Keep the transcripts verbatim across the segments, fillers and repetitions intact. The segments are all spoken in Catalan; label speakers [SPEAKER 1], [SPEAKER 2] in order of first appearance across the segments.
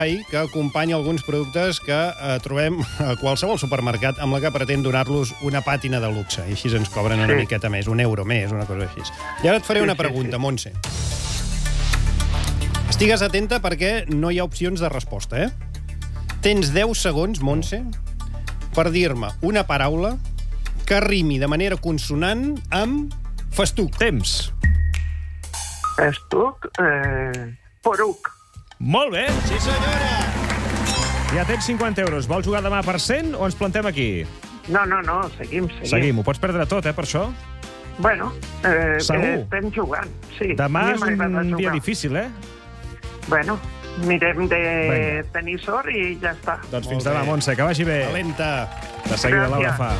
[SPEAKER 1] que acompanya alguns productes que eh, trobem a qualsevol supermercat amb la que pretén donar-los una pàtina de luxe. I així ens cobren una
[SPEAKER 2] Sí.
[SPEAKER 1] miqueta més, un euro més, una cosa així. I ara et faré
[SPEAKER 2] Sí,
[SPEAKER 1] una
[SPEAKER 2] sí,
[SPEAKER 1] pregunta,
[SPEAKER 2] sí.
[SPEAKER 1] Montse. Estigues atenta perquè no hi ha opcions de resposta, eh? Tens deu segons, Montse, per dir-me una paraula que rimi de manera consonant amb festuc.
[SPEAKER 3] Temps.
[SPEAKER 2] Estuc, eh, poruc.
[SPEAKER 3] Molt bé.
[SPEAKER 1] Sí, senyora!
[SPEAKER 3] Ja tens cinquanta euros. Vols jugar demà per cent o ens plantem aquí?
[SPEAKER 2] No, no, no, seguim, seguim.
[SPEAKER 3] Seguim. Ho pots perdre tot, eh, per això?
[SPEAKER 2] Bueno, eh,
[SPEAKER 3] Segur?
[SPEAKER 2] eh, estem jugant, sí.
[SPEAKER 3] Demà
[SPEAKER 2] A
[SPEAKER 3] és
[SPEAKER 2] mi m'agrada
[SPEAKER 3] un dia
[SPEAKER 2] jugar.
[SPEAKER 3] difícil, eh?
[SPEAKER 2] Bueno, mirem de
[SPEAKER 3] Vinga.
[SPEAKER 2] tenir sort i ja està.
[SPEAKER 3] Doncs
[SPEAKER 1] Molt
[SPEAKER 3] fins demà,
[SPEAKER 1] bé.
[SPEAKER 3] Montse, que vagi bé.
[SPEAKER 1] Valenta!
[SPEAKER 3] De seguida, Laura
[SPEAKER 2] Gràcies.
[SPEAKER 3] fa.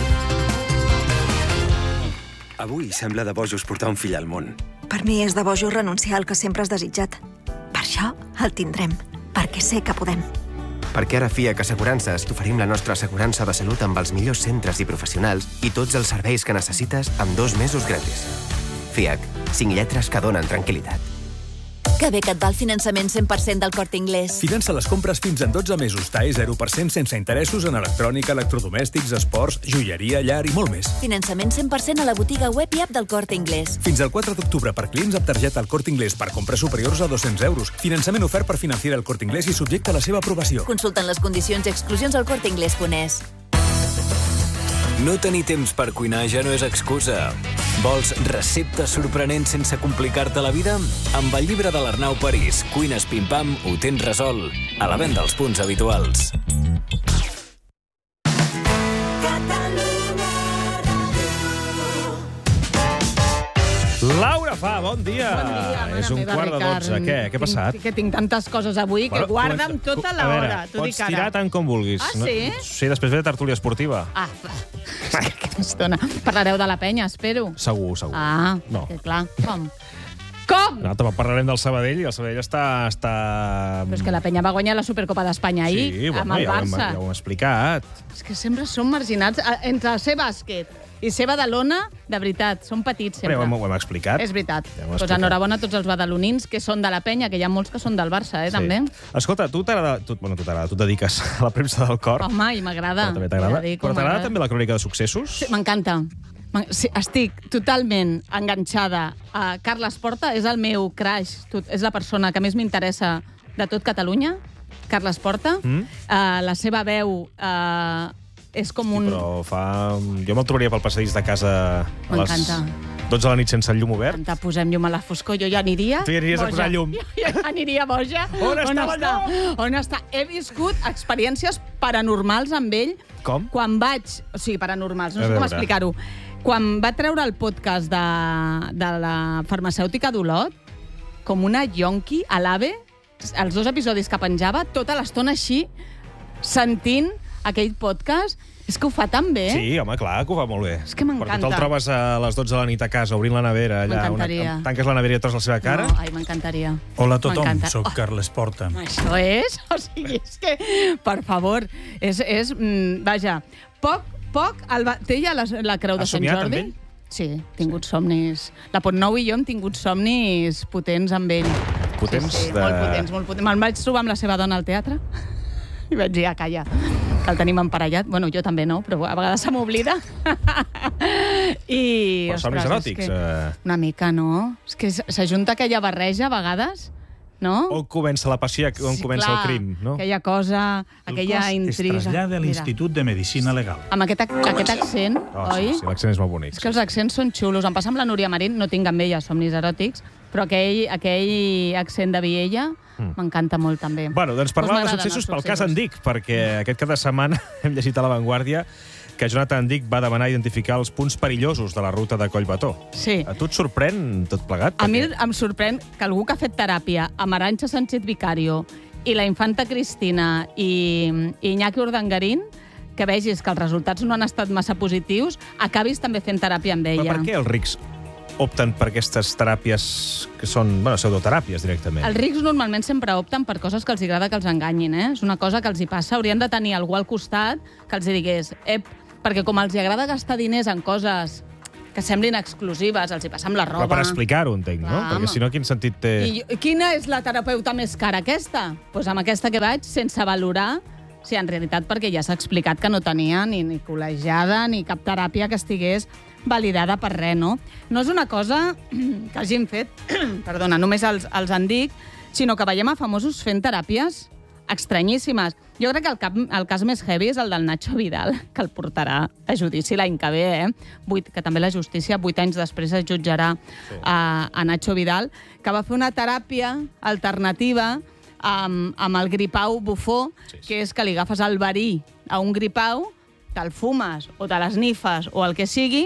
[SPEAKER 4] Avui sembla de bojos portar un fill al món.
[SPEAKER 5] Per mi és de bojo renunciar al que sempre has desitjat. Per això el tindrem, perquè sé que podem.
[SPEAKER 6] Perquè ara a F I A C Assegurances t'oferim la nostra assegurança de salut amb els millors centres i professionals i tots els serveis que necessites amb dos mesos gratis. F I A C, cinc lletres que donen tranquil·litat.
[SPEAKER 7] Que bé que et va el finançament cent per cent del Corte Inglés.
[SPEAKER 8] Finança les compres fins en dotze mesos. T A E zero per cent sense interessos en electrònica, electrodomèstics, esports, joieria, llar i molt més.
[SPEAKER 7] Finançament cent per cent a la botiga web i app del Corte Inglés.
[SPEAKER 8] Fins al quatre d'octubre per clients amb targeta al Corte Inglés per compres superiors a dos-cents euros. Finançament ofert per Financiera el Corte Inglés i subjecte a la seva aprovació.
[SPEAKER 7] Consulten les condicions i exclusions al corte inglés punt es.
[SPEAKER 4] No tenir temps per cuinar ja no és excusa. Vols receptes sorprenents sense complicar-te la vida? Amb el llibre de l'Arnau París, Cuines Pim-Pam, ho tens resolt. A la venda als punts habituals.
[SPEAKER 3] Laura fa, bon dia.
[SPEAKER 9] Bon dia, mare
[SPEAKER 3] És un
[SPEAKER 9] meva,
[SPEAKER 3] quart de
[SPEAKER 9] Ricard.
[SPEAKER 3] dotze. Què? Què ha passat?
[SPEAKER 9] Tinc, que tinc tantes coses avui que
[SPEAKER 3] Bueno,
[SPEAKER 9] guarda'm
[SPEAKER 3] comença-
[SPEAKER 9] tota
[SPEAKER 3] A
[SPEAKER 9] l'hora.
[SPEAKER 3] veure,
[SPEAKER 9] T'ho dic
[SPEAKER 3] pots tirar
[SPEAKER 9] ara.
[SPEAKER 3] tant com vulguis.
[SPEAKER 9] Ah, sí?
[SPEAKER 3] No? Sí, després ve de tertúlia esportiva.
[SPEAKER 9] Ah, va. Que estona. Parlareu de la penya, espero.
[SPEAKER 3] Segur, segur.
[SPEAKER 9] Ah,
[SPEAKER 3] No.
[SPEAKER 9] que clar. Com? Com?
[SPEAKER 3] No, també parlarem del Sabadell i el Sabadell està... està...
[SPEAKER 9] Però és que la penya va guanyar la Supercopa d'Espanya ahir
[SPEAKER 3] Sí,
[SPEAKER 9] amb
[SPEAKER 3] bueno,
[SPEAKER 9] el
[SPEAKER 3] ja ho, hem,
[SPEAKER 9] Barça.
[SPEAKER 3] ja ho hem explicat.
[SPEAKER 9] És que sempre són marginats. Ah, entre ser bàsquet i ser badalona, de veritat, són petits
[SPEAKER 3] Però
[SPEAKER 9] sempre.
[SPEAKER 3] ja ho, hem- ho hem explicat.
[SPEAKER 9] És veritat.
[SPEAKER 3] Ja ho hem
[SPEAKER 9] Doncs
[SPEAKER 3] explicat.
[SPEAKER 9] enhorabona a tots els badalonins que són de la penya, que hi ha molts que són del Barça, eh, també.
[SPEAKER 3] Escolta, tu t'agrada... Tu, bueno, tu t'agrada, tu et dediques a la premsa del cor.
[SPEAKER 9] Home, i m'agrada.
[SPEAKER 3] Però també t'agrada.
[SPEAKER 9] Ja dic,
[SPEAKER 3] Però t'agrada
[SPEAKER 9] m'agrada.
[SPEAKER 3] també la crònica de successos?
[SPEAKER 9] Sí, m'encanta. M'en- Sí, estic totalment enganxada a Carles Porta, és el meu crush, tot- és la persona que més m'interessa de tot Catalunya, Carles Porta.
[SPEAKER 3] Mm?
[SPEAKER 9] Uh, la seva veu uh, és com un...
[SPEAKER 3] Però fa... Jo me'l trobaria pel passadís de casa a les
[SPEAKER 9] M'encanta.
[SPEAKER 3] dotze de la nit sense el llum obert.
[SPEAKER 9] M'encanta, posem llum a la foscor, jo ja aniria...
[SPEAKER 3] Tu ja aniries a
[SPEAKER 9] boja.
[SPEAKER 3] posar llum.
[SPEAKER 9] Jo ja aniria boja.
[SPEAKER 3] On està la llum?
[SPEAKER 9] On està? He viscut experiències paranormals amb ell.
[SPEAKER 3] Com?
[SPEAKER 9] Quan vaig... O sigui, paranormals, no
[SPEAKER 3] A
[SPEAKER 9] sé com
[SPEAKER 3] veure.
[SPEAKER 9] explicar-ho. Quan va treure el podcast de, de la farmacèutica d'Olot, com una yonqui a l'AVE, els dos episodis que penjava, tota l'estona així, sentint aquell podcast. És que ho fa tan bé.
[SPEAKER 3] Sí, home, clar, que ho fa molt bé.
[SPEAKER 9] És que m'encanta.
[SPEAKER 3] Perquè te'l trobes a les dotze de la nit a casa, obrint la nevera, allà,
[SPEAKER 9] M'encantaria.
[SPEAKER 3] una, tanques la nevera i et trobes la seva cara.
[SPEAKER 9] No, ai, m'encantaria.
[SPEAKER 10] Hola a tothom,
[SPEAKER 9] M'encanta.
[SPEAKER 10] sóc
[SPEAKER 9] Oh.
[SPEAKER 10] Carles Porta.
[SPEAKER 9] Això és... O sigui, és que... Per favor, és... és mm, vaja, poc, poc... El va, té ja la, la creu de
[SPEAKER 3] Has
[SPEAKER 9] Sant
[SPEAKER 3] somiat
[SPEAKER 9] Jordi?
[SPEAKER 3] amb ell?
[SPEAKER 9] Sí, he tingut somnis. La Pontnou i jo hem tingut somnis potents amb ell.
[SPEAKER 3] Potents
[SPEAKER 9] sí, sí,
[SPEAKER 3] de...
[SPEAKER 9] molt potents, molt potents. Me'l vaig trobar amb la seva dona al teatre i vaig dir, ah, calla, que el tenim emparellat. Bueno, jo també no, però a vegades se m'oblida. I,
[SPEAKER 3] Però somnis
[SPEAKER 9] ostres, és
[SPEAKER 3] eròtics,
[SPEAKER 9] que-
[SPEAKER 3] eh?
[SPEAKER 9] Una mica, no? És que s'ajunta aquella barreja a vegades, no?
[SPEAKER 3] On comença la passió, on
[SPEAKER 9] Sí,
[SPEAKER 3] comença
[SPEAKER 9] clar,
[SPEAKER 3] el crim, no?
[SPEAKER 9] Aquella cosa, aquella
[SPEAKER 10] El cos
[SPEAKER 9] intriga.
[SPEAKER 10] es trasllada a
[SPEAKER 9] Mira,
[SPEAKER 10] l'Institut de Medicina Legal.
[SPEAKER 9] amb aquest, ac- aquest accent,
[SPEAKER 3] Oh,
[SPEAKER 9] oi?
[SPEAKER 3] sí, sí, l'accent és molt bonic.
[SPEAKER 9] És que els accents són xulos. Em passa amb la Núria Marín, no tinc amb ella somnis eròtics, però aquell, aquell accent de Viella m'encanta molt, també.
[SPEAKER 3] Bueno, doncs parlàvem de
[SPEAKER 9] m'agraden
[SPEAKER 3] successos
[SPEAKER 9] els
[SPEAKER 3] pel cas
[SPEAKER 9] successos.
[SPEAKER 3] Andic, perquè aquest cap de setmana hem llegit a La Vanguardia que Jonathan Andic va demanar identificar els punts perillosos de la ruta de Collbató.
[SPEAKER 9] Sí.
[SPEAKER 3] A tu et sorprèn tot plegat?
[SPEAKER 9] A mi
[SPEAKER 3] Perquè-
[SPEAKER 9] em sorprèn que algú que ha fet teràpia amb Arantxa Sánchez Vicario i la infanta Cristina i, i Iñaki Urdangarín, que vegis que els resultats no han estat massa positius, acabis també fent teràpia amb
[SPEAKER 3] Però
[SPEAKER 9] ella.
[SPEAKER 3] per què els rics opten per aquestes teràpies que són, bueno, pseudoteràpies directament?
[SPEAKER 9] Els rics normalment sempre opten per coses que els agrada que els enganyin, eh? És una cosa que els hi passa. Haurien de tenir algú al costat que els hi digués, ep, perquè com els hi agrada gastar diners en coses que semblin exclusives, els hi passa amb la roba.
[SPEAKER 3] Però per explicar-ho, entenc, no?
[SPEAKER 9] Clar,
[SPEAKER 3] Perquè
[SPEAKER 9] home.
[SPEAKER 3] si no, quin sentit té...
[SPEAKER 9] I quina és la terapeuta més cara, aquesta? Doncs pues amb aquesta que vaig, sense valorar, sí, en realitat perquè ja s'ha explicat que no tenia ni, ni col·legiada ni cap teràpia que estigués validada per res, no? No és una cosa que hagin fet, perdona, només els, els en dic, sinó que veiem a famosos fent teràpies estranyíssimes. Jo crec que el, cap, el cas més heavy és el del Nacho Vidal, que el portarà a judici l'any que ve, eh? Vuit, que també la justícia, vuit anys després, es jutjarà sí. a, a Nacho Vidal, que va fer una teràpia alternativa amb, amb el gripau bufó, sí, sí. que és que li agafes el verí a un gripau, te'l fumes o te l'esnifes o el que sigui,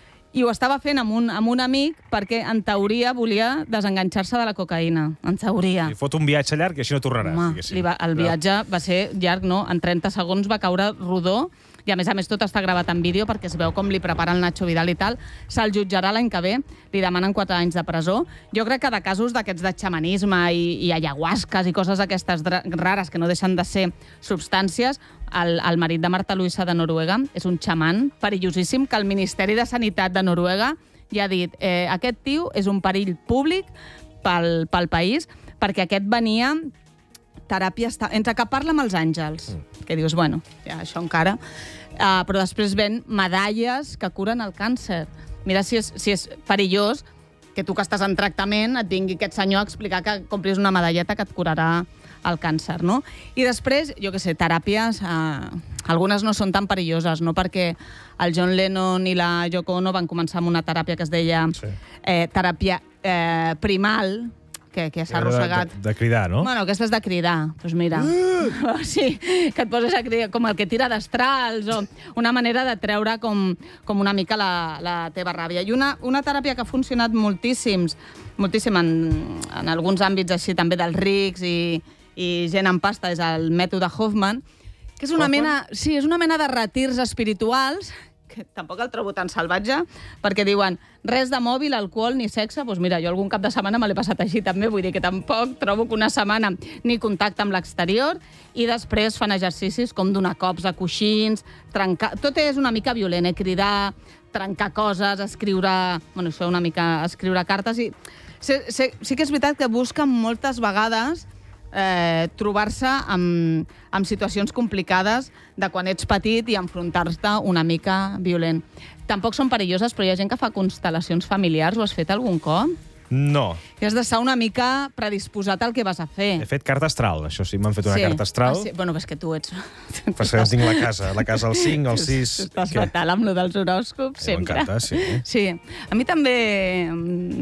[SPEAKER 9] i ho estava fent amb un, amb un amic perquè, en teoria, volia desenganxar-se de la cocaïna. En teoria.
[SPEAKER 3] I fot un viatge llarg i així no tornarà.
[SPEAKER 9] Home, li va, el viatge va ser llarg, no? En trenta segons va caure rodó, i a més a més tot està gravat en vídeo perquè es veu com li prepara el Nacho Vidal i tal. Se'l jutjarà l'any que ve, li demanen quatre anys de presó. Jo crec que de casos d'aquests de xamanisme i, i ayahuasques i coses aquestes rares que no deixen de ser substàncies, el, el marit de Marta Luisa de Noruega és un xaman perillosíssim que el Ministeri de Sanitat de Noruega ja ha dit eh, aquest tio és un perill públic pel, pel país perquè aquest venia teràpia, entre que parla amb els àngels, mm. que dius, bueno, ja això encara, uh, però després ven medalles que curen el càncer. Mira si és, si és perillós que tu que estàs en tractament et vingui aquest senyor a explicar que compris una medalleta que et curarà el càncer, no? I després, jo què sé, teràpies, eh, algunes no són tan perilloses, no? Perquè el John Lennon i la Yoko Ono van començar amb una teràpia que es deia sí. eh, teràpia eh, primal, que, que s'ha arrossegat.
[SPEAKER 3] De, de, de cridar, no?
[SPEAKER 9] Bueno, aquesta és de cridar. Doncs pues mira, uh! sí, que et poses a cridar com el que tira destrals o una manera de treure com, com una mica la, la teva ràbia. I una, una teràpia que ha funcionat moltíssims, moltíssim en, en alguns àmbits així també dels rics i, i gent amb pasta és el mètode Hoffman, que és una
[SPEAKER 3] Hoffman?
[SPEAKER 9] mena, sí, és una mena de retirs espirituals que tampoc el trobo tan salvatge, perquè diuen res de mòbil, alcohol ni sexe, doncs mira, jo algun cap de setmana me l'he passat així també, vull dir que tampoc trobo que una setmana ni contacte amb l'exterior, i després fan exercicis com donar cops a coixins, trencar... Tot és una mica violent, eh? Cridar, trencar coses, escriure... Bueno, això una mica... escriure cartes i... Sí, sí, sí que és veritat que busquen moltes vegades Eh, trobar-se amb, amb situacions complicades de quan ets petit i enfrontar-te una mica violent. Tampoc són perilloses, però hi ha gent que fa constel·lacions familiars. Ho has fet algun cop?
[SPEAKER 3] No.
[SPEAKER 9] I has d'estar una mica predisposat al que vas a fer.
[SPEAKER 3] He fet carta astral, això sí, m'han fet una
[SPEAKER 9] sí.
[SPEAKER 3] carta astral.
[SPEAKER 9] Ah, sí. Bueno, és que tu ets...
[SPEAKER 3] Perquè tinc la casa, la casa al cinc, al sis...
[SPEAKER 9] Estàs fatal amb lo dels horòscops, sempre.
[SPEAKER 3] M'encanta, sí.
[SPEAKER 9] Sí. A mi també...
[SPEAKER 3] I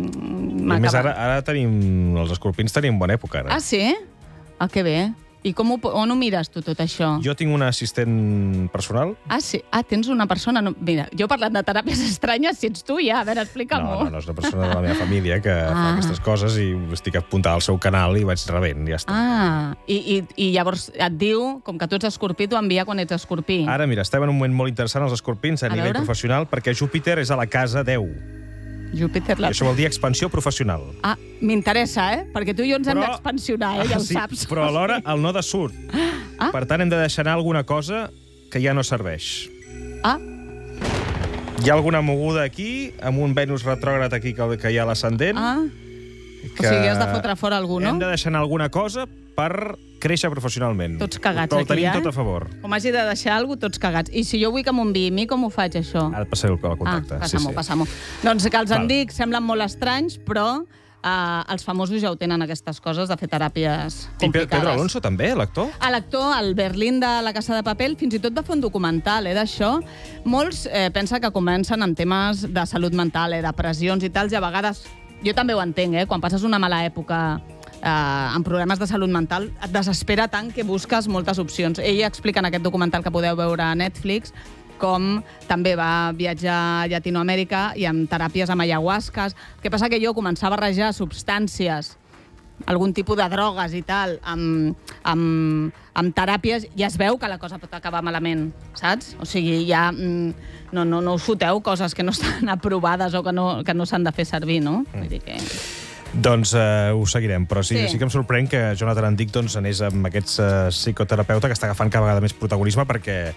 [SPEAKER 3] a més, ara, ara tenim... Els escorpins tenim bona època, ara.
[SPEAKER 9] Ah, sí? Ah, que bé. I com ho, on ho mires tu, tot això?
[SPEAKER 3] Jo tinc una assistent personal.
[SPEAKER 9] Ah, sí? Ah, tens una persona... No, mira, jo he parlat de teràpies estranyes, si ets tu ja, a veure, explica'm-ho.
[SPEAKER 3] No, no, no, és una persona de la meva família que ah. fa aquestes coses i estic apuntada al seu canal i vaig rebent, ja està.
[SPEAKER 9] Ah, i, i, i llavors et diu, com que tu ets escorpí, t'ho envia quan ets escorpí.
[SPEAKER 3] Ara, mira, estem en un moment molt interessant els escorpins a, a nivell veure? professional perquè Júpiter és a la casa deu.
[SPEAKER 9] Júpiter... La...
[SPEAKER 3] I això vol dir expansió professional.
[SPEAKER 9] Ah, m'interessa, eh? Perquè tu i jo ens
[SPEAKER 3] però...
[SPEAKER 9] hem d'expansionar, eh? Ja ho
[SPEAKER 3] sí,
[SPEAKER 9] saps.
[SPEAKER 3] Però alhora el node surt. Ah? Per tant, hem de deixar anar alguna cosa que ja no serveix.
[SPEAKER 9] Ah?
[SPEAKER 3] Hi ha alguna moguda aquí, amb un Venus retrògrad aquí que, que hi ha l'ascendent.
[SPEAKER 9] Ah? Que... O sigui, has de fotre fora algú, no?
[SPEAKER 3] Hem de deixar anar alguna cosa per créixer professionalment.
[SPEAKER 9] Tots cagats
[SPEAKER 3] però
[SPEAKER 9] aquí,
[SPEAKER 3] tenim
[SPEAKER 9] eh?
[SPEAKER 3] tot a favor.
[SPEAKER 9] Com hagi de deixar alguna cosa, tots cagats. I si jo vull que m'enviï a mi, com ho faig, això?
[SPEAKER 3] Ara et passaré el contacte.
[SPEAKER 9] Ah, passa-m'ho,
[SPEAKER 3] sí, sí.
[SPEAKER 9] passa-m'ho. Doncs que els
[SPEAKER 3] Val.
[SPEAKER 9] en dic semblen molt estranys, però eh, els famosos ja ho tenen, aquestes coses, de fer teràpies complicades.
[SPEAKER 3] I Pedro Alonso també, l'actor?
[SPEAKER 9] L'actor, el Berlín de La Casa de Papel, fins i tot va fer un documental eh, d'això. Molts eh, pensen que comencen amb temes de salut mental, eh, depressions i tals, i a vegades, jo també ho entenc, eh, quan passes una mala època eh, amb problemes de salut mental, et desespera tant que busques moltes opcions. Ell explica en aquest documental que podeu veure a Netflix com també va viatjar a Llatinoamèrica i amb teràpies amb ayahuasques. El que passa que jo començava a barrejar substàncies, algun tipus de drogues i tal, amb, amb, amb teràpies, ja es veu que la cosa pot acabar malament, saps? O sigui, ja mm, no, no, no us foteu coses que no estan aprovades o que no, que no s'han de fer servir, no? Mm. Vull dir que...
[SPEAKER 3] Doncs uh, ho seguirem, però sí, sí.
[SPEAKER 9] Sí.
[SPEAKER 3] sí que em sorprèn que Jonathan Antic doncs, anés amb aquest uh, psicoterapeuta que està agafant cada vegada més protagonisme perquè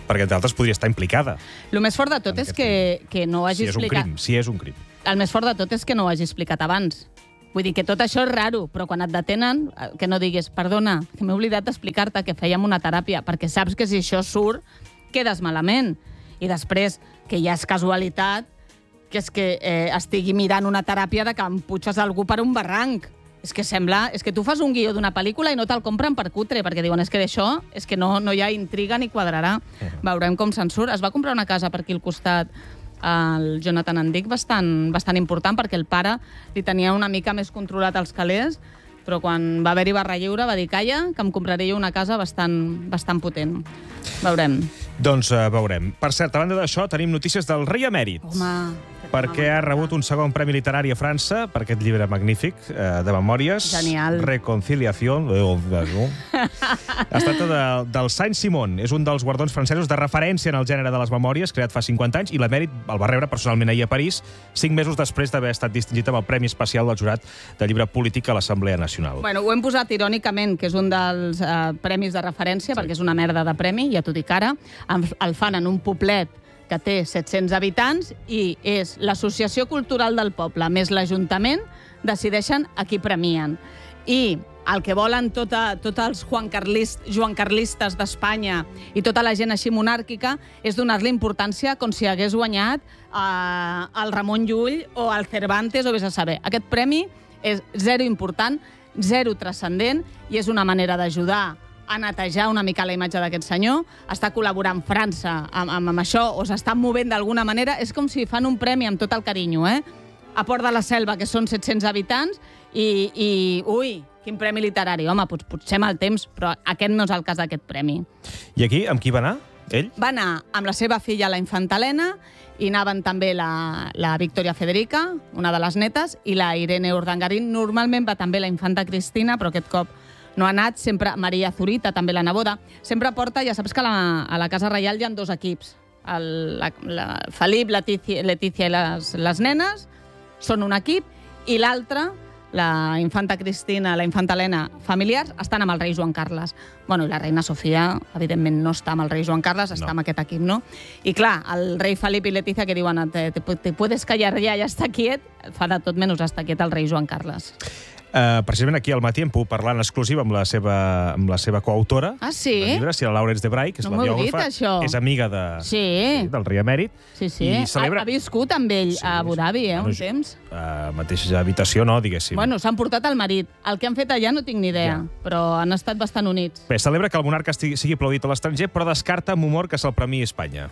[SPEAKER 3] perquè entre altres podria estar implicada.
[SPEAKER 9] El més fort de tot és que, que no ho hagi
[SPEAKER 3] Si és un
[SPEAKER 9] explicat...
[SPEAKER 3] crim, si és un crim.
[SPEAKER 9] El més fort de tot és que no ho hagi explicat abans. Vull dir que tot això és raro, però quan et detenen, que no diguis, perdona, que m'he oblidat d'explicar-te que fèiem una teràpia, perquè saps que si això surt, quedes malament. I després, que ja és casualitat, que és que eh, estigui mirant una teràpia de que empuixes algú per un barranc. És que sembla... És que tu fas un guió d'una pel·lícula i no te'l compren per cutre, perquè diuen, és que d'això és que no, no hi ha intriga ni quadrarà. Veurem com se'n surt. Es va comprar una casa per aquí al costat, el Jonathan Andic, bastant, bastant important, perquè el pare li tenia una mica més controlat els calés, però quan va haver-hi barra lliure va dir, calla, que em compraria una casa bastant, bastant potent. Veurem.
[SPEAKER 3] Doncs uh, veurem. Per cert, a banda d'això, tenim notícies del rei emèrit.
[SPEAKER 9] Home...
[SPEAKER 3] Perquè ha rebut un segon premi literari a França per aquest llibre magnífic eh, de memòries.
[SPEAKER 9] Genial.
[SPEAKER 3] Reconciliación. Es tracta de, del Saint-Simon. És un dels guardons francesos de referència en el gènere de les memòries, creat fa cinquanta anys, i l'emèrit el va rebre personalment ahir a París, cinc mesos després d'haver estat distingit amb el Premi Especial del Jurat de Llibre Polític a l'Assemblea Nacional.
[SPEAKER 9] Bueno, ho hem posat irònicament, que és un dels eh, premis de referència, sí. perquè és una merda de premi, ja t'ho dic ara. El fan en un poblet que té set-cents habitants i és l'Associació Cultural del Poble més l'Ajuntament decideixen a qui premien. I el que volen tota, tots els Juan Carlist, Joan Carlistes d'Espanya i tota la gent així monàrquica és donar-li importància com si hagués guanyat eh, el Ramon Llull o el Cervantes o vés a saber. Aquest premi és zero important, zero transcendent i és una manera d'ajudar a netejar una mica la imatge d'aquest senyor, està col·laborant França amb, amb, amb això, o s'estan movent d'alguna manera, és com si fan un premi amb tot el carinyo, eh? A Port de la Selva, que són set-cents habitants, i, i ui, quin premi literari. Home, pot, potser mal temps, però aquest no és el cas d'aquest premi.
[SPEAKER 3] I aquí, amb qui va anar, ell?
[SPEAKER 9] Va anar amb la seva filla, la infanta Helena, i anaven també la, la Victoria Federica, una de les netes, i la Irene Urdangarín. Normalment va també la infanta Cristina, però aquest cop no ha anat, sempre Maria Zurita, també la neboda. Sempre porta, ja saps que a la, a la Casa Reial hi ha dos equips. El, la, la Felip, Letícia, Letícia i les, les nenes són un equip, i l'altre, la infanta Cristina, la infanta Helena, familiars, estan amb el rei Joan Carles. Bueno, i la reina Sofia, evidentment, no està amb el rei Joan Carles, està no. amb aquest equip, no? I clar, el rei Felip i Letícia que diuen te, te, te puedes callar ja, ja està quiet, fa de tot menys estar quiet el rei Joan Carles.
[SPEAKER 3] Uh, precisament aquí al matí hem pogut parlar en exclusiva amb la seva, amb la seva coautora.
[SPEAKER 9] Ah, sí?
[SPEAKER 3] Del llibre, si la Laurence de Bray, que és
[SPEAKER 9] no
[SPEAKER 3] la biògrafa.
[SPEAKER 9] Dit, això.
[SPEAKER 3] És amiga de,
[SPEAKER 9] sí.
[SPEAKER 3] Sí, del rei emèrit.
[SPEAKER 9] Sí, sí.
[SPEAKER 3] I celebra...
[SPEAKER 9] Ha, ha viscut amb ell sí, a Abu Dhabi, eh,
[SPEAKER 3] bueno,
[SPEAKER 9] un temps.
[SPEAKER 3] Uh, mateixa habitació, no, diguéssim.
[SPEAKER 9] Bueno, s'han portat el marit. El que han fet allà no tinc ni idea, ja. però han estat bastant units.
[SPEAKER 3] Bé, celebra que el monarca estigui, sigui aplaudit a l'estranger, però descarta amb humor que se'l premii a Espanya.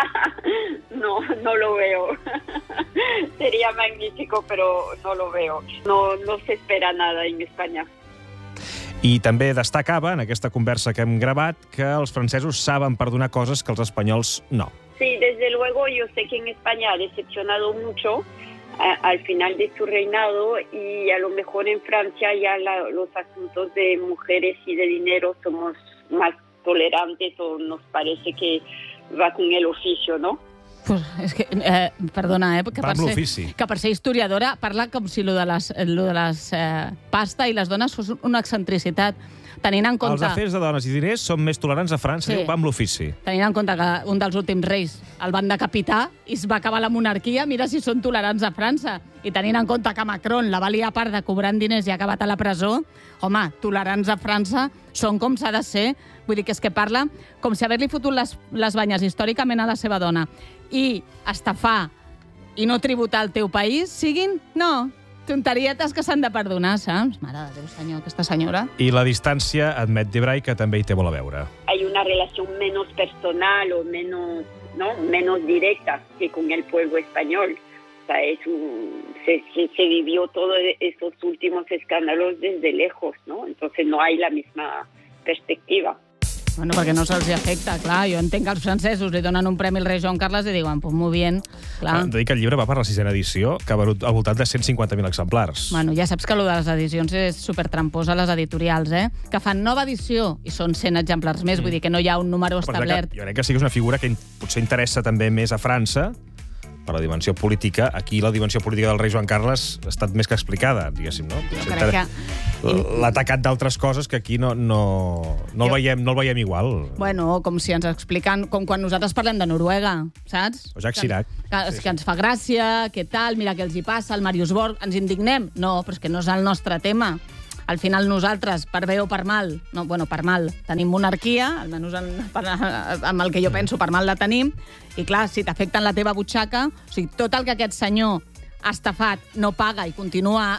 [SPEAKER 10] No, no lo veo. Sería magnífico, pero no lo veo. No, no se espera nada en España.
[SPEAKER 3] I també destacava, en aquesta conversa que hem gravat, que els francesos saben perdonar coses que els espanyols no.
[SPEAKER 10] Sí, desde luego yo sé que en España ha decepcionado mucho a, al final de su reinado y a lo mejor en Francia ya la, los asuntos de mujeres y de dinero somos más tolerantes o nos parece que va con el oficio, ¿no?
[SPEAKER 9] Pues és que, eh, perdona, eh, que per, ser, que per ser historiadora parla com si lo de les, lo de les eh, pasta i les dones fos una excentricitat. Tenint en compte...
[SPEAKER 3] Els afers de dones i diners són més tolerants a França, sí. Va amb l'ofici.
[SPEAKER 9] Tenint en compte que un dels últims reis el van decapitar i es va acabar la monarquia, mira si són tolerants a França. I tenint en compte que Macron la valia a part de cobrant diners i ha acabat a la presó, home, tolerants a França són com s'ha de ser. Vull dir que és que parla com si haver-li fotut les, les banyes històricament a la seva dona i estafar i no tributar al teu país siguin, no, tonterietes que s'han de perdonar, saps? Mare de Déu, senyor, aquesta senyora.
[SPEAKER 3] I la distància, admet de Bray, que també hi té molt a veure.
[SPEAKER 10] Hay una relación menos personal o menos, ¿no? menos directa que con el pueblo español. O sea, es un, se, se, se vivió todos esos últimos escándalos desde lejos, ¿no? Entonces no hay la misma perspectiva.
[SPEAKER 9] Bueno, perquè no se'ls afecta, clar. Jo entenc que els francesos li donen un premi al rei Joan Carles i diuen, pues molt bien, clar.
[SPEAKER 3] Hem de dir que el llibre va per la sisena edició, que ha venut al voltant de cent cinquanta mil exemplars.
[SPEAKER 9] Bueno, ja saps que allò de les edicions és supertrampós a les editorials, eh? Que fan nova edició i són cent exemplars més, mm. vull dir que no hi ha un número establert.
[SPEAKER 3] Jo crec que sí que és una figura que potser interessa també més a França, per la dimensió política. Aquí la dimensió política del rei Joan Carles ha estat més que explicada, diguéssim, no?
[SPEAKER 9] Jo crec que
[SPEAKER 3] l'ha atacat d'altres coses que aquí no, no, no, el veiem, no el veiem igual.
[SPEAKER 9] Bueno, com si ens expliquen, com quan nosaltres parlem de Noruega, saps?
[SPEAKER 3] O Jacques Chirac.
[SPEAKER 9] Que, que, sí, que ens fa gràcia, què tal, mira què els hi passa, el Màrius Borg, ens indignem? No, però és que no és el nostre tema. Al final nosaltres, per bé o per mal, no, bueno, per mal, tenim monarquia, almenys en, per, amb el que jo penso, per mal la tenim, i clar, si t'afecten la teva butxaca, o sigui, tot el que aquest senyor ha estafat, no paga i continua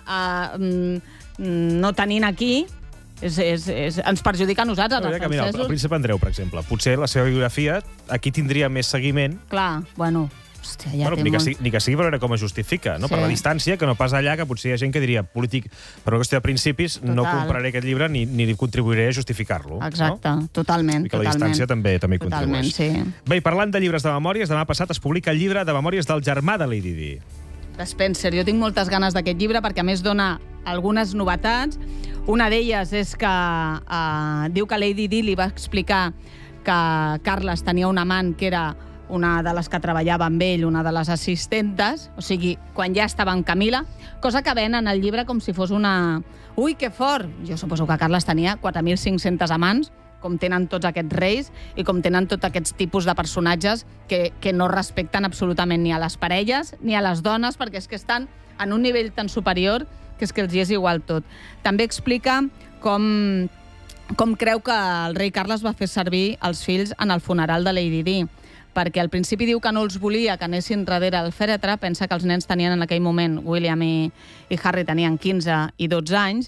[SPEAKER 9] eh, no tenint aquí, és, és, és, ens perjudica a nosaltres,
[SPEAKER 3] no,
[SPEAKER 9] els
[SPEAKER 3] que, mira,
[SPEAKER 9] francesos.
[SPEAKER 3] el príncep Andreu, per exemple, potser la seva biografia aquí tindria més seguiment.
[SPEAKER 9] Clar, bueno... Hòstia, ja
[SPEAKER 3] bueno, ni, que sigui, ni que sigui per veure com es justifica, no?
[SPEAKER 9] Sí.
[SPEAKER 3] Per la distància, que no pas allà, que potser hi ha gent que diria polític, per una qüestió de principis, Total. no compraré aquest llibre ni, ni contribuiré a justificar-lo.
[SPEAKER 9] Exacte,
[SPEAKER 3] no?
[SPEAKER 9] totalment.
[SPEAKER 3] I que la
[SPEAKER 9] totalment.
[SPEAKER 3] distància també també hi
[SPEAKER 9] totalment,
[SPEAKER 3] contribueix.
[SPEAKER 9] Sí.
[SPEAKER 3] Bé, i parlant de llibres de memòries, demà passat es publica el llibre de memòries del germà de Lady Di.
[SPEAKER 9] Spencer, jo tinc moltes ganes d'aquest llibre perquè a més dona algunes novetats. Una d'elles és que eh, diu que Lady Di li va explicar que Carles tenia un amant que era una de les que treballava amb ell, una de les assistentes, o sigui, quan ja estava amb Camila, cosa que ven en el llibre com si fos una... Ui, que fort! Jo suposo que Carles tenia quatre mil cinc-cents amants, com tenen tots aquests reis i com tenen tots aquests tipus de personatges que, que no respecten absolutament ni a les parelles ni a les dones, perquè és que estan en un nivell tan superior que és que els hi és igual tot. També explica com, com creu que el rei Carles va fer servir els fills en el funeral de Lady Di, perquè al principi diu que no els volia que anessin darrere el fèretre, pensa que els nens tenien en aquell moment, William i, i Harry tenien quinze i dotze anys,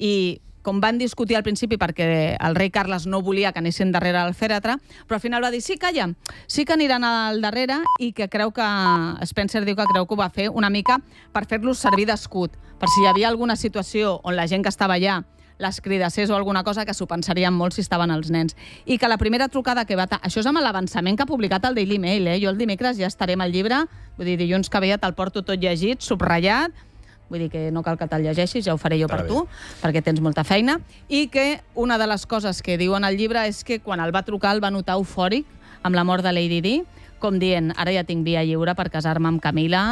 [SPEAKER 9] i com van discutir al principi perquè el rei Carles no volia que anessin darrere el fèretre, però al final va dir, sí, calla, sí que aniran al darrere, i que creu que, Spencer diu que creu que ho va fer una mica per fer-los servir d'escut, per si hi havia alguna situació on la gent que estava allà les cridassés o alguna cosa, que s'ho pensarien molt si estaven els nens. I que la primera trucada que va... Això és amb l'avançament que ha publicat el Daily Mail, eh? Jo el dimecres ja estaré amb el llibre, vull dir, dilluns que ve ja te'l porto tot llegit, subratllat, vull dir que no cal que te'l llegeixis, ja ho faré jo per tu, perquè tens molta feina, i que una de les coses que diu en el llibre és que quan el va trucar el va notar eufòric amb la mort de Lady Di, com dient, ara ja tinc via lliure per casar-me amb Camila,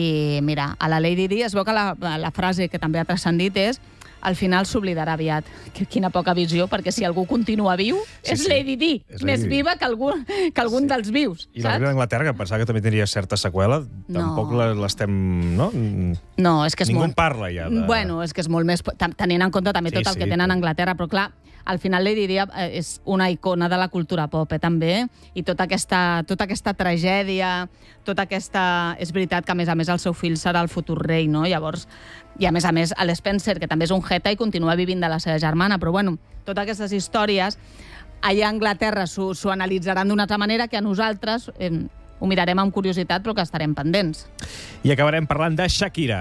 [SPEAKER 9] i mira, a la Lady Di es veu que la, la frase que també ha transcendit és al final s'oblidarà aviat. Quina poca visió, perquè si algú continua viu, sí, és sí. Lady Di, és més Lady viva que algun, que algun sí. dels vius.
[SPEAKER 3] I la reina d'Anglaterra, que pensava que també tindria certa seqüela, no. tampoc l'estem... No?
[SPEAKER 9] no, és que és
[SPEAKER 3] Ningú
[SPEAKER 9] molt...
[SPEAKER 3] en parla ja. De...
[SPEAKER 9] Bueno, és que és molt més... Tenint en compte també sí, tot el sí, que tenen a Anglaterra, però clar, al final Lady Di és una icona de la cultura pop, eh, també, i tota aquesta, tota aquesta tragèdia, tota aquesta... És veritat que, a més a més, el seu fill serà el futur rei, no? Llavors, i a més a més, l'Spencer, que també és un jeta i continua vivint de la seva germana, però bueno, totes aquestes històries, allà a Anglaterra s'ho analitzaran d'una altra manera, que a nosaltres eh, ho mirarem amb curiositat, però que estarem pendents.
[SPEAKER 3] I acabarem parlant de Shakira.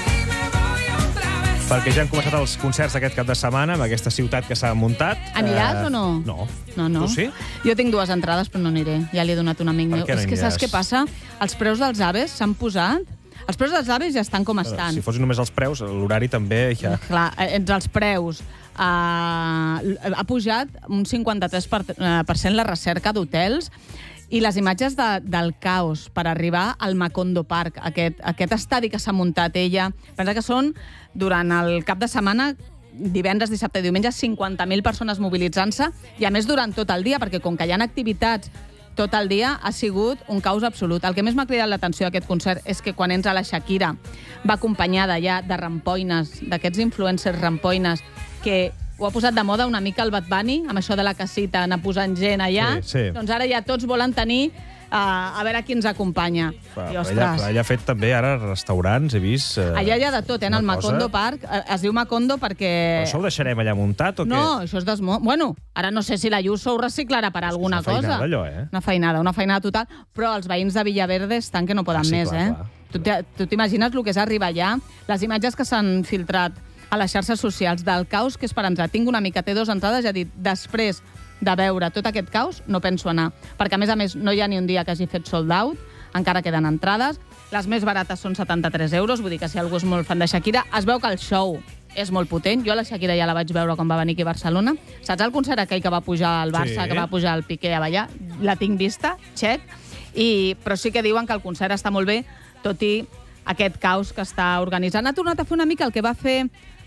[SPEAKER 3] Perquè ja han començat els concerts d'aquest cap de setmana amb aquesta ciutat que s'ha muntat.
[SPEAKER 9] Aniràs
[SPEAKER 3] eh...
[SPEAKER 9] o no?
[SPEAKER 3] No.
[SPEAKER 9] No, no.
[SPEAKER 3] Tu sí?
[SPEAKER 9] Jo tinc dues entrades, però no aniré. Ja li he donat un amic meu.
[SPEAKER 3] Per què no
[SPEAKER 9] És que saps
[SPEAKER 3] aniràs?
[SPEAKER 9] què passa? Els preus dels aves s'han posat... Els preus dels aves ja estan com estan.
[SPEAKER 3] Si fossin només els preus, l'horari també... Ja...
[SPEAKER 9] Clar, entre els preus uh, ha pujat un cinquanta-tres per cent la recerca d'hotels i les imatges de, del caos per arribar al Macondo Park, aquest, aquest estadi que s'ha muntat ella. Pensa que són, durant el cap de setmana, divendres, dissabte i diumenge, cinquanta mil persones mobilitzant-se, i a més durant tot el dia, perquè com que hi ha activitats tot el dia, ha sigut un caos absolut. El que més m'ha cridat l'atenció d'aquest concert és que quan entra la Shakira va acompanyada ja de rampoines, d'aquests influencers rampoines, que ho ha posat de moda una mica el Bad Bunny, amb això de la casita, anar posant gent allà.
[SPEAKER 3] Sí, sí.
[SPEAKER 9] Doncs ara ja tots volen tenir Uh, a veure qui ens acompanya.
[SPEAKER 3] Però,
[SPEAKER 9] I,
[SPEAKER 3] però, ella, però ella ha fet també ara restaurants, he vist... Uh,
[SPEAKER 9] allà hi ha de tot, eh? En el Macondo Park. Es diu Macondo perquè...
[SPEAKER 3] Però això ho deixarem allà muntat o
[SPEAKER 9] no,
[SPEAKER 3] què?
[SPEAKER 9] No, això és desmunt. Bueno, ara no sé si la Ayuso ho reciclarà per alguna cosa.
[SPEAKER 3] És una feinada, allò, eh?
[SPEAKER 9] Una feinada, una feinada total. Però els veïns de Villaverde estan que no poden
[SPEAKER 3] ah, sí,
[SPEAKER 9] més,
[SPEAKER 3] clar,
[SPEAKER 9] eh?
[SPEAKER 3] Clar.
[SPEAKER 9] Tu t'imagines el que és arribar allà? Les imatges que s'han filtrat a les xarxes socials del caos que és per entrar. Tinc una mica, té dues entrades, ja he dit, després de veure tot aquest caos, no penso anar. Perquè, a més a més, no hi ha ni un dia que hagi fet sold out, encara queden entrades. Les més barates són setanta-tres euros, vull dir que si algú és molt fan de Shakira, es veu que el show és molt potent. Jo a la Shakira ja la vaig veure quan va venir aquí a Barcelona. Saps el concert aquell que va pujar al Barça, sí. que va pujar al Piqué a ballar? La tinc vista, check. I, però sí que diuen que el concert està molt bé, tot i aquest caos que està organitzant. Ha tornat a fer una mica el que va fer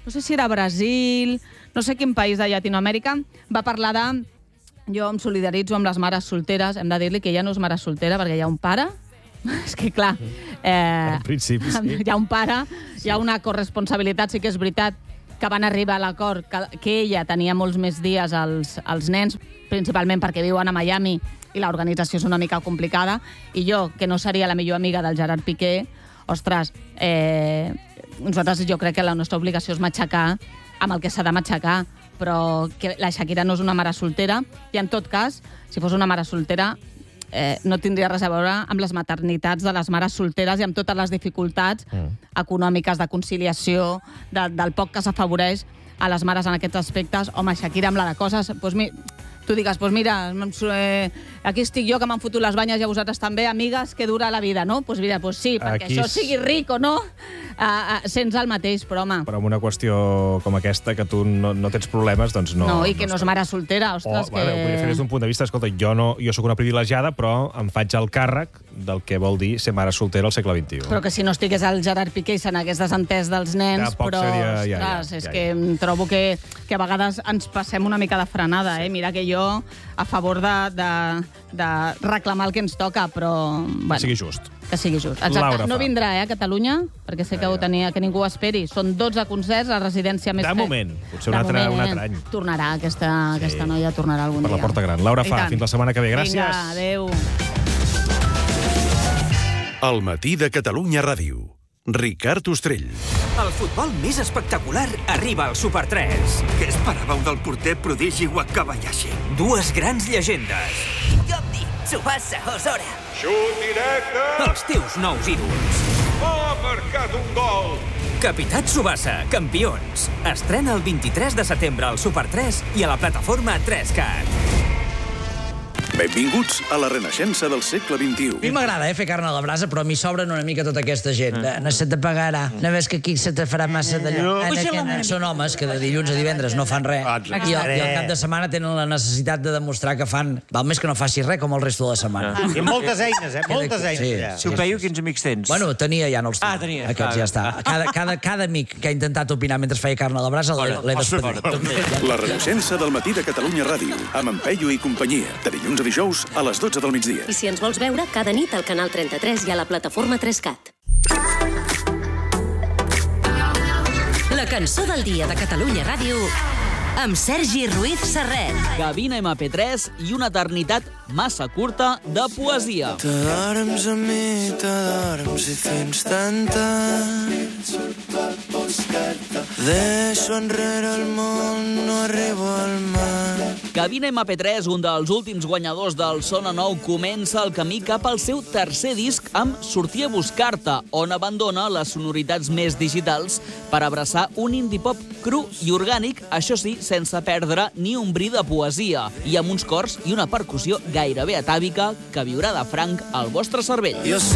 [SPEAKER 9] no sé si era Brasil, no sé quin país de Llatinoamèrica, va parlar de... Jo em solidaritzo amb les mares solteres, hem de dir-li que ja no és mare soltera perquè hi ha un pare. És que, clar, eh,
[SPEAKER 3] En principi, sí.
[SPEAKER 9] hi ha un pare, hi ha una corresponsabilitat, sí que és veritat que van arribar a l'acord que, que ella tenia molts més dies als, als nens, principalment perquè viuen a Miami i l'organització és una mica complicada, i jo, que no seria la millor amiga del Gerard Piqué, ostres, eh, nosaltres jo crec que la nostra obligació és matxacar amb el que s'ha de matxacar, però que la Shakira no és una mare soltera, i en tot cas, si fos una mare soltera, eh, no tindria res a veure amb les maternitats de les mares solteres i amb totes les dificultats mm. econòmiques, de conciliació, de, del poc que s'afavoreix a les mares en aquests aspectes. Home, Shakira, amb la de coses... Doncs mi, tu digues, doncs mira, eh, aquí estic jo que m'han fotut les banyes i a vosaltres també, amigues, que dura la vida, no? Doncs mira, doncs sí, perquè
[SPEAKER 3] aquí
[SPEAKER 9] això
[SPEAKER 3] és...
[SPEAKER 9] sigui ric o no, uh, uh, sents el mateix, però home...
[SPEAKER 3] Però amb una qüestió com aquesta, que tu no, no tens problemes, doncs no...
[SPEAKER 9] No, i que no, no és mare soltera, ostres,
[SPEAKER 3] o,
[SPEAKER 9] que...
[SPEAKER 3] Vale, ho podria fer des d'un punt de vista, escolta, jo, no, jo sóc una privilegiada, però em faig el càrrec del que vol dir ser mare soltera al segle vint-i-u.
[SPEAKER 9] Però que si no estigués el Gerard Piqué i se n'hagués desentès dels nens,
[SPEAKER 3] Tampoc
[SPEAKER 9] però,
[SPEAKER 3] seria... Ja, ja,
[SPEAKER 9] ostres,
[SPEAKER 3] ja,
[SPEAKER 9] és
[SPEAKER 3] ja,
[SPEAKER 9] que
[SPEAKER 3] ja.
[SPEAKER 9] trobo que, que a vegades ens passem una mica de frenada, eh? Mira que jo, a favor de, de, de reclamar el que ens toca, però... Bueno,
[SPEAKER 3] Que sigui just.
[SPEAKER 9] Que sigui just. Exacte.
[SPEAKER 3] Laura
[SPEAKER 9] No
[SPEAKER 3] fa.
[SPEAKER 9] vindrà, eh, a Catalunya, perquè sé que, ho tenia, que ningú ho esperi. Són dotze concerts, la residència més...
[SPEAKER 3] De
[SPEAKER 9] fe-
[SPEAKER 3] moment. Potser un
[SPEAKER 9] De
[SPEAKER 3] altre, un
[SPEAKER 9] moment.
[SPEAKER 3] altre any.
[SPEAKER 9] Tornarà, aquesta,
[SPEAKER 3] Sí.
[SPEAKER 9] aquesta noia tornarà algun
[SPEAKER 3] Per la
[SPEAKER 9] dia.
[SPEAKER 3] porta gran. Laura
[SPEAKER 9] I
[SPEAKER 3] Fa,
[SPEAKER 9] tant.
[SPEAKER 3] fins la setmana que ve. Gràcies.
[SPEAKER 9] Vinga, adéu.
[SPEAKER 11] El matí de Catalunya Ràdio. Ricard Ostrell.
[SPEAKER 12] El futbol més espectacular arriba al Super tres. Què esperàveu del porter prodigi Wakabayashi? Dues grans llegendes.
[SPEAKER 13] Gandhi, Tsubasa Ozora.
[SPEAKER 12] Xut directe! Els teus nous ídols. Ha marcat un gol! Capità Tsubasa, campions. Estrena el vint-i-tres de setembre al Super tres i a la plataforma tres cat.
[SPEAKER 11] Benvinguts a la renaixença del segle vint-i-u.
[SPEAKER 14] A mi m'agrada eh, fer carn a la brasa, però a mi sobren una mica tota aquesta gent. Mm. No se te pagarà. No ves que aquí se te farà massa d'allò. No. Són homes que de dilluns a divendres no fan res. I, I al cap de setmana tenen la necessitat de demostrar que fan... Val més que no facis res com el resto de la setmana.
[SPEAKER 15] Ah. I moltes eines, eh? Moltes eines.
[SPEAKER 14] Sí,
[SPEAKER 15] Ja.
[SPEAKER 14] si ho creieu, quins amics tens? Bueno, tenia, ja no els tinc.
[SPEAKER 15] Ah, tenia.
[SPEAKER 14] Aquests ja està. Cada, cada, cada amic que ha intentat opinar mentre feia carn a la brasa l'he l'he despedit.
[SPEAKER 11] La renaixença del matí de Catalunya Ràdio, amb en Peyu i companyia, de dilluns a dijous a les dotze del migdia.
[SPEAKER 16] I si ens vols veure, cada nit al canal trenta-tres i a la plataforma tres cat. La cançó del dia de Catalunya Ràdio amb Sergi Ruiz Serret.
[SPEAKER 17] Gavina ema pe tres i una eternitat massa curta de poesia.
[SPEAKER 18] T'adorms a mi, t'adorms i fins tantes. Deixo enrere el món, no arribo al mar.
[SPEAKER 17] Gavina ema pe tres, un dels últims guanyadors del Sona Nou, comença el camí cap al seu tercer disc amb Sortir a buscar-te, on abandona les sonoritats més digitals per abraçar un indie pop cru i orgànic, això sí, sense perdre ni un bri de poesia, i amb uns cors i una percussió gairebé atàvica que viurà de franc al vostre cervell.
[SPEAKER 18] Jo sé